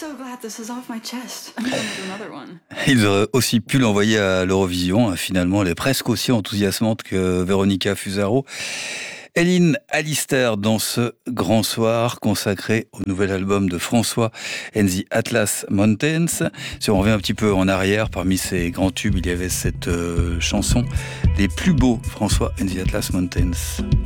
glad this is off my chest. I'm going to do another one. Ils auraient aussi pu l'envoyer à l'Eurovision. Finalement, elle est presque aussi enthousiasmante que Véronica Fusaro. Eileen Allister dans ce grand soir consacré au nouvel album de François and the Atlas Mountains. Si on revient un petit peu en arrière, parmi ces grands tubes, il y avait cette chanson « Les plus beaux François and the Atlas Mountains ».